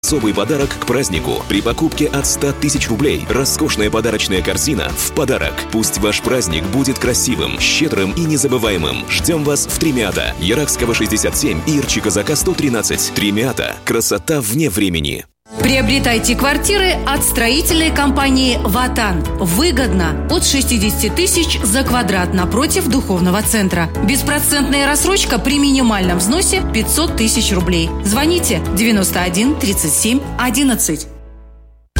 Особый подарок к празднику. При покупке от 100 тысяч рублей роскошная подарочная корзина в подарок. Пусть ваш праздник будет красивым, щедрым и незабываемым. Ждем вас в Тремята. Яракского 67 и Ирчи-Казака 113. Тремята. Красота вне времени. Приобретайте квартиры от строительной компании «Ватан». Выгодно. От 60 тысяч за квадрат напротив духовного центра. Беспроцентная рассрочка при минимальном взносе 500 тысяч рублей. Звоните 91 37 11.